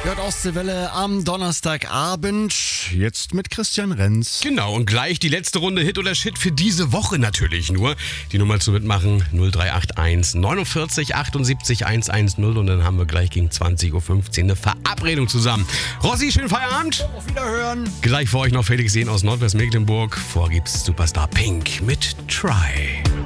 Hört Ostseewelle am Donnerstagabend. Jetzt mit Christian Renz. Genau, und gleich die letzte Runde Hit oder Shit für diese Woche natürlich nur. Die Nummer zu mitmachen 0381 49 78 110 und dann haben wir gleich gegen 20.15 Uhr eine Verabredung zusammen. Rossi, schönen Feierabend. Auf Wiederhören. Gleich für euch noch Felix Sehn aus Nordwestmecklenburg. Vorher gibt's Superstar Pink mit Try.